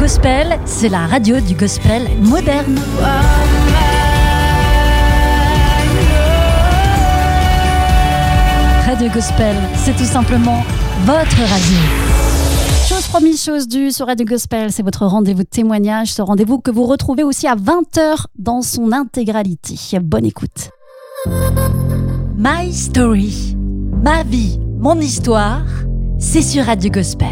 Gospel, c'est la radio du gospel moderne. Radio Gospel, c'est tout simplement votre radio. Chose promise, chose due sur Radio Gospel, c'est votre rendez-vous de témoignage, ce rendez-vous que vous retrouvez aussi à 20h dans son intégralité. Bonne écoute. My Story, ma vie, mon histoire, c'est sur Radio Gospel.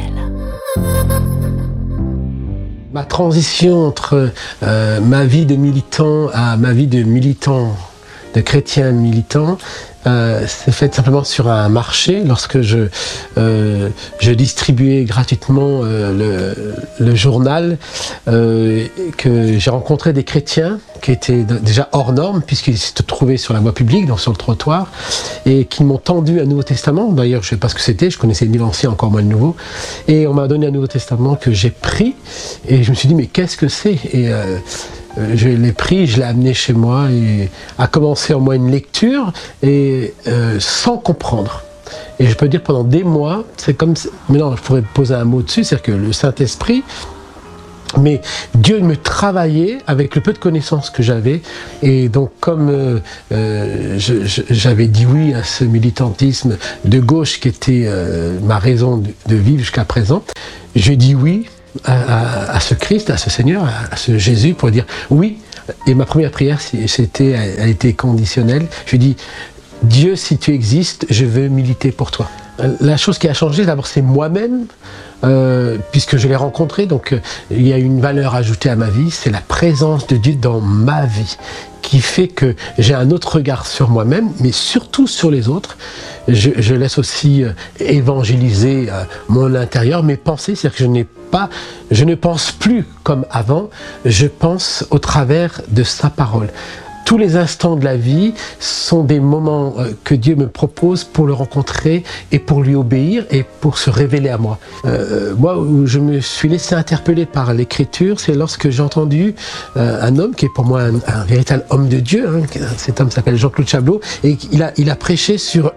Ma transition entre ma vie de militant à ma vie de militant, de chrétien militant, s'est faite simplement sur un marché lorsque je distribuais gratuitement le journal, que j'ai rencontré des chrétiens qui étaient déjà hors normes puisqu'ils se trouvaient sur la voie publique, donc sur le trottoir, et qui m'ont tendu un Nouveau Testament. D'ailleurs, je ne sais pas ce que c'était, je connaissais ni l'Ancien, encore moins le Nouveau, et on m'a donné un Nouveau Testament que j'ai pris, et je me suis dit mais qu'est-ce que c'est ? Et je l'ai pris, je l'ai amené chez moi et a commencé en moi une lecture et sans comprendre. Et je peux dire pendant des mois, c'est comme, maintenant je pourrais poser un mot dessus, c'est-à-dire que le Saint-Esprit, mais Dieu me travaillait avec le peu de connaissances que j'avais, et donc comme j'avais dit oui à ce militantisme de gauche qui était ma raison de vivre jusqu'à présent, j'ai dit oui à ce Christ, à ce Seigneur, à ce Jésus, pour dire oui. Et ma première prière, elle était conditionnelle. Je lui ai dit, Dieu, si tu existes, je veux militer pour toi. La chose qui a changé, d'abord, c'est moi-même, puisque je l'ai rencontré, donc il y a une valeur ajoutée à ma vie, c'est la présence de Dieu dans ma vie, qui fait que j'ai un autre regard sur moi-même, mais surtout sur les autres. Je laisse aussi évangéliser mon intérieur, mes pensées, c'est-à-dire que je ne pense plus comme avant, je pense au travers de sa parole. Tous les instants de la vie sont des moments que Dieu me propose pour le rencontrer et pour lui obéir et pour se révéler à moi. Moi, où je me suis laissé interpeller par l'Écriture, c'est lorsque j'ai entendu un homme qui est pour moi un véritable homme de Dieu. Cet homme s'appelle Jean-Claude Chablot et il a prêché sur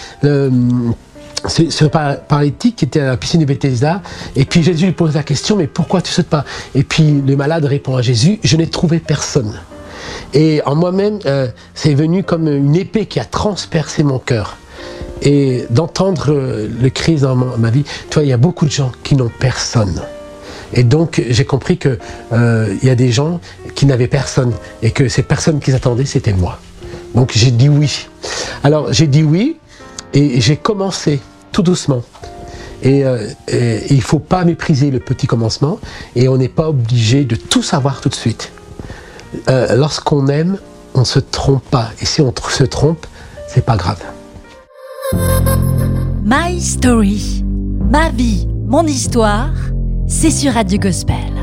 ce paralytique qui était à la piscine de Bethesda, et puis Jésus lui pose la question, mais pourquoi tu sautes pas ? Et puis le malade répond à Jésus, je n'ai trouvé personne. Et en moi-même, c'est venu comme une épée qui a transpercé mon cœur. Et d'entendre le Christ dans ma vie, tu vois, il y a beaucoup de gens qui n'ont personne. Et donc j'ai compris que il y a des gens qui n'avaient personne, et que ces personnes qu'ils attendaient, c'était moi. Donc j'ai dit oui. Alors j'ai dit oui, et j'ai commencé tout doucement. Et il ne faut pas mépriser le petit commencement, et on n'est pas obligé de tout savoir tout de suite. Lorsqu'on aime, on ne se trompe pas. Et si on se trompe, c'est pas grave. My Story, ma vie, mon histoire, c'est sur Radio Gospel.